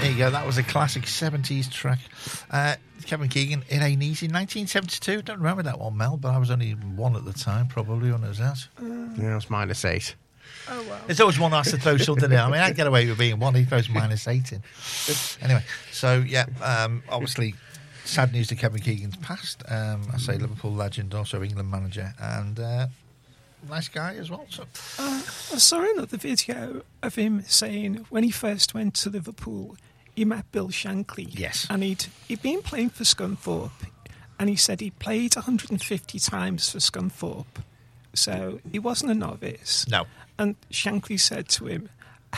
There you go. That was a classic 70s track. Kevin Keegan, It Ain't Easy, 1972. Don't remember that one, Mel, but I was only one at the time, probably, when it was out. Yeah, it was -8. Oh, well. There's always one who has to throw something in. I mean, I get away with being one. He throws -8 in. Anyway, so, yeah, obviously, sad news to Kevin Keegan's passed. I say Liverpool legend, also England manager, and nice guy as well. So. I saw another video of him saying when he first went to Liverpool, he met Bill Shankly. Yes. And he'd been playing for Scunthorpe, and he said he played 150 times for Scunthorpe. So he wasn't a novice. No. And Shankly said to him,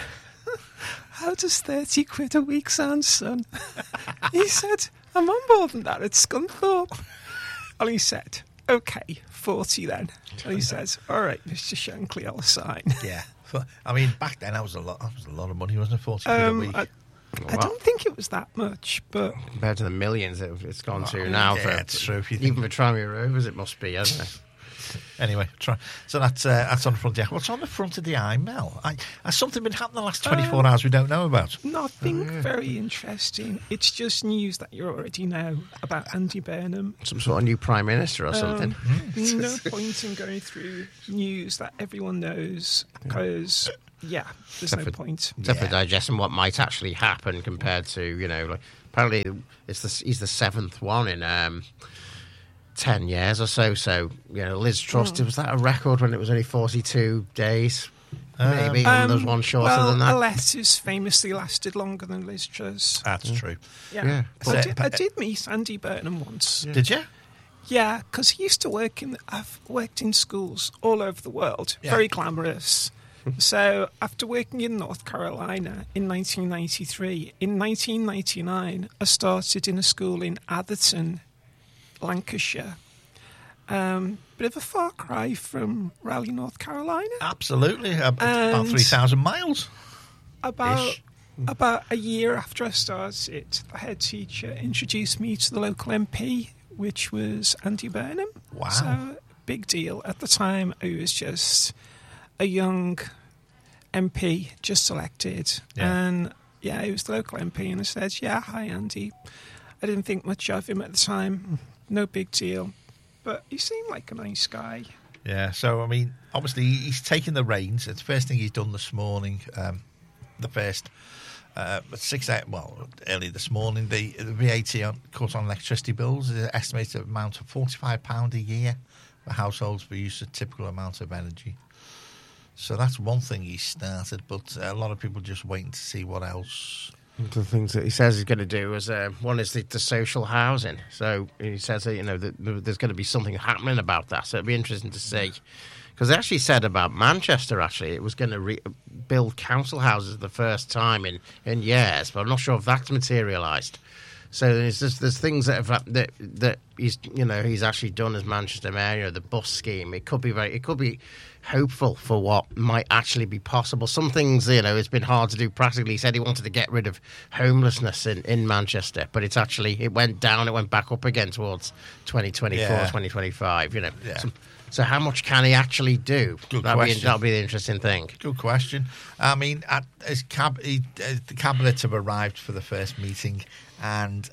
"How does 30 quid a week sound, son?" He said, "I'm on more than that at Scunthorpe." And he said, "OK, 40 then." And he says, "All right, Mr. Shankly, I'll sign." Yeah. I mean, back then, that was a lot of money, wasn't it? 40 quid a week. I don't think it was that much, but Compared to the millions it's gone to now. Yeah, it's true. Even for Tranmere Rovers, it must be, hasn't it? Anyway, so that's on the front of the eye. What's on the front of the eye, Mel? Has something been happening the last 24 hours we don't know about? nothing very interesting. It's just news that you already know about Andy Burnham. Some sort of new Prime Minister or something. No point in going through news that everyone knows because, there's no point. Except for digesting what might actually happen compared to, like, apparently he's the 7th one in 10 years or so. So, Liz Truss, was that a record when it was only 42 days? Maybe, and there's one shorter than that. Lettuce famously lasted longer than Liz Truss. That's true. Yeah. I did meet Andy Burnham once. Yeah. Did you? Yeah, because he used to I've worked in schools all over the world. Yeah. Very glamorous. So after working in North Carolina in 1993, in 1999, I started in a school in Atherton, Lancashire. Bit of a far cry from Raleigh, North Carolina. Absolutely. About 3,000 miles. About a year after I started, the head teacher introduced me to the local MP, which was Andy Burnham. Wow. So, big deal. At the time, I was just a young MP, just elected. Yeah. And, he was the local MP, and I said, hi, Andy. I didn't think much of him at the time. No big deal. But he seemed like a nice guy. Yeah, so, I mean, obviously, he's taken the reins. It's the first thing he's done this morning. Early this morning, the VAT cut on electricity bills is an estimated amount of £45 a year for households for use of typical amount of energy. So that's one thing he started, but a lot of people just waiting to see what else. The things that he says he's going to do is one is the social housing. So he says that there's going to be something happening about that. So it'd be interesting to see, because they actually said about Manchester it was going to build council houses the first time in years, but I'm not sure if that's materialised. So there's things that he's actually done as Manchester Mayor, the bus scheme. It could be hopeful for what might actually be possible. Some things, it's been hard to do practically. He said he wanted to get rid of homelessness in Manchester, but it went down, it went back up again towards 2024, 2025, Yeah. So how much can he actually do? That'll be the interesting thing. Good question. I mean, the Cabinet have arrived for the first meeting, and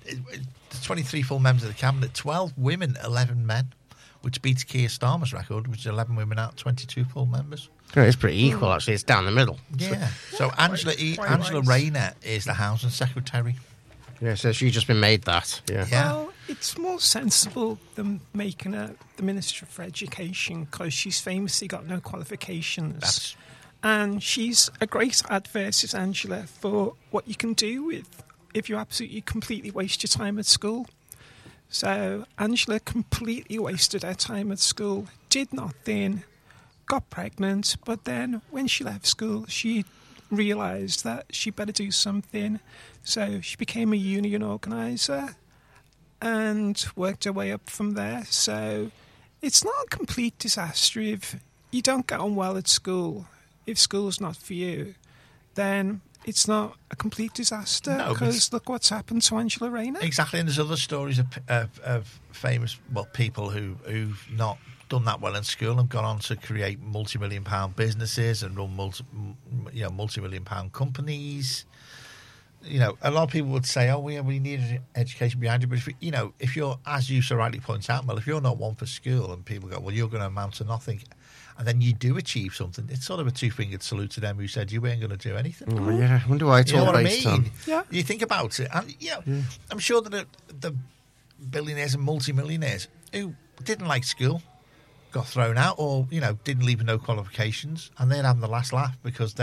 23 full members of the Cabinet, 12 women, 11 men, which beats Keir Starmer's record, which is 11 women out, 22 full members. It's pretty equal, actually. It's down the middle. Yeah. So Angela Rayner is the Housing Secretary. Yeah, so she's just been made that. Yeah. Well, it's more sensible than making her the Minister for Education, because she's famously got no qualifications. And she's a great advert, is Angela, for what you can do if you absolutely completely waste your time at school. So Angela completely wasted her time at school, did nothing, got pregnant, but then when she left school, she realised that she better do something. So she became a union organiser and worked her way up from there. So it's not a complete disaster if you don't get on well at school. If school's not for you, then it's not a complete disaster, because look what's happened to Angela Rayner. Exactly, and there's other stories of famous people who've not done that well in school and gone on to create multi-million-pound businesses and run multi-million-pound companies. a lot of people would say, "Oh, we need an education behind you." But if you're, as you so rightly point out, Mel, if you're not one for school, and people go, "Well, you're going to amount to nothing," and then you do achieve something, it's sort of a two-fingered salute to them who said you weren't going to do anything. Oh, yeah, I wonder why it's all based on. Yeah. You think about it, and I'm sure that the billionaires and multimillionaires who didn't like school got thrown out, or didn't leave with no qualifications, and they're having the last laugh because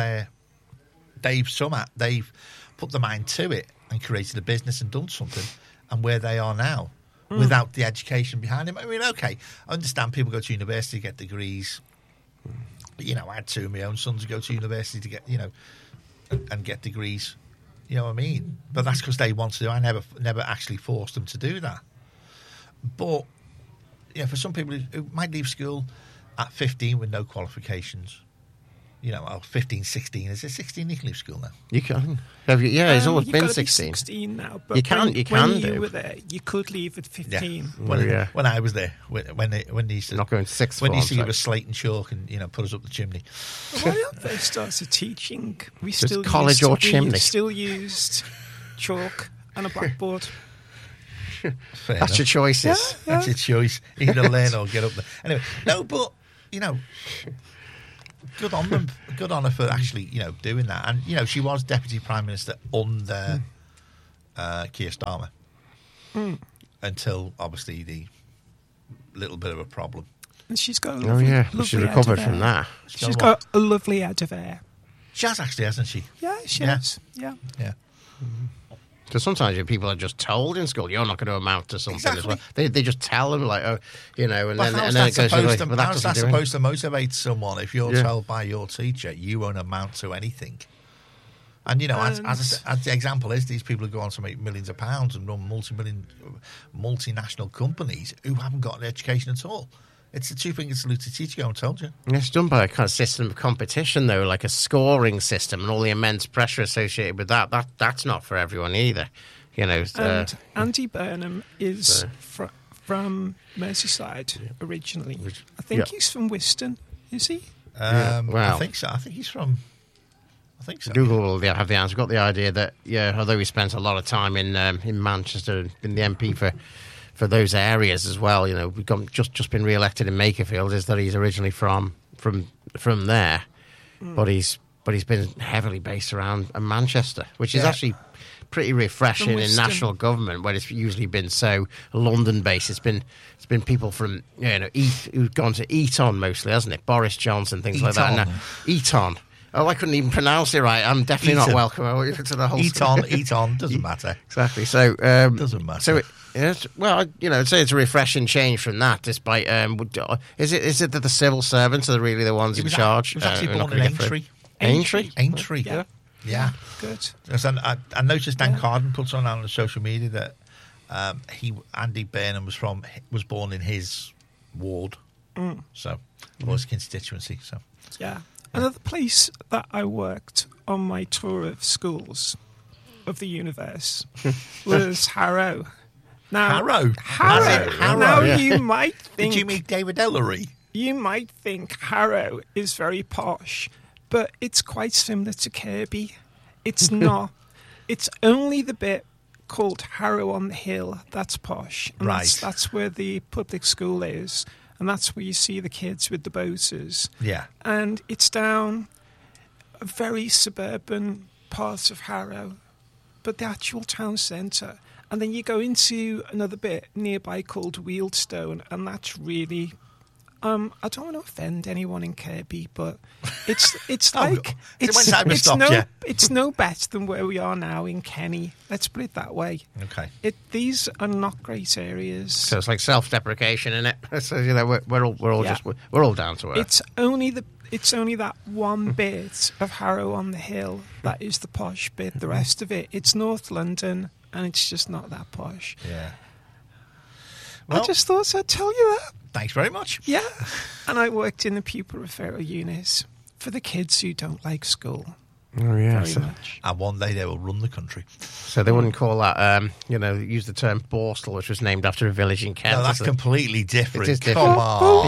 they've put their mind to it and created a business and done something, and where they are now without the education behind them. I mean, okay, I understand people go to university to get degrees. I had two of my own sons go to university to get and get degrees. You know what I mean? But that's because they want to. I never actually forced them to do that. But for some people who might leave school at 15 with no qualifications, 15, 16. Is it 16 you can leave school now? You can. It's always been 16. 16 now, but you can when do. You were there, you could leave at 15. Yeah. When I was there, when they used to not going to sixth when form, they used to give us slate and chalk and put us up the chimney. When I first started teaching, we Just still college or chimney. We still used chalk and a blackboard. That's your choices. Yeah. That's your choice. Either learn or get up there. Anyway, no, but good on them. Good on her for actually doing that. And she was Deputy Prime Minister under Keir Starmer until obviously the little bit of a problem. And she's got a lovely she recovered from that. She's got a lovely head of hair. She has actually, hasn't she? Yeah, she has. Yeah. So sometimes people are just told in school, you're not going to amount to something as well. They just tell them, like, and then it goes, how's that supposed to motivate someone if you're told by your teacher you won't amount to anything? And, as the example is, these people who go on to make millions of pounds and run multinational companies who haven't got an education at all. It's a two-fingered salute to teacher, I told you. It's done by a kind of system of competition, though, like a scoring system and all the immense pressure associated with that. That's not for everyone either. And Andy Burnham is from Merseyside originally. I think he's from Wiston, is he? I think so. I think so. Google will have the answer. Got the idea that, although he spent a lot of time in Manchester, been the MP for those areas as well, we've just been re-elected in Makerfield, is that he's originally from there, but he's been heavily based around Manchester, which is actually pretty refreshing in national government, where it's usually been so London based. It's been people from who've gone to Eton mostly, hasn't it? Boris Johnson, things like that. Now, Eton. Oh, I couldn't even pronounce it right. I'm definitely not welcome to the whole Eton doesn't matter. Exactly. So doesn't matter. So I'd say it's a refreshing change from that. Despite is it that the civil servants are really the ones in charge? He was actually born in Aintree. Aintree. Yeah. Good. I noticed Dan Carden puts on social media that Andy Burnham was born in his ward, so his constituency. So another place that I worked on my tour of schools of the universe was Harrow. Now, Harrow. Now you might think. Did you meet David Ellery? You might think Harrow is very posh, but it's quite similar to Kirby. It's not. It's only the bit called Harrow on the Hill that's posh. And that's where the public school is. And that's where you see the kids with the boaters. Yeah. And it's down a very suburban part of Harrow, but the actual town centre. And then you go into another bit nearby called Wealdstone, and that's really... I don't want to offend anyone in Kirby, but it's like... It's no better than where we are now in Kenny. Let's put it that way. Okay. These are not great areas. So it's like self-deprecation, isn't it? So, we're all down to earth. It's only that one bit of Harrow on the Hill that is the posh bit. The rest of it's North London, and it's just not that posh. Yeah. Well, I just thought I'd tell you that. Thanks very much. Yeah. And I worked in the pupil referral unit for the kids who don't like school. Oh, yeah. Very much. And one day they will run the country. So they wouldn't call that, use the term Borstal, which was named after a village in Kent. No, that's completely different. It is different. Come on.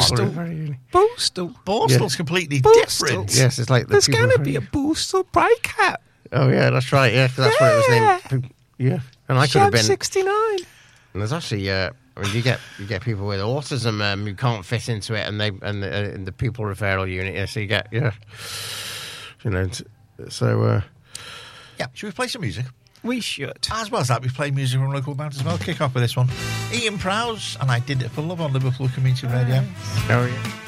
Borstal. Borstal's completely different. Yes, it's like... There's going to be a Borstal breakout. Oh, yeah, that's right. Yeah, 'cause that's what it was named. Yeah. And I could have been. 69. And there's actually, I mean, you get people with autism who can't fit into it, and the pupil referral unit. Yeah, so you get, yeah. So. Yeah, should we play some music? We should. As well as that, we play music from local bands as well. Kick off with this one. Ian Prowse, and I Did It for Love on Liverpool Community Radio. Oh, yeah.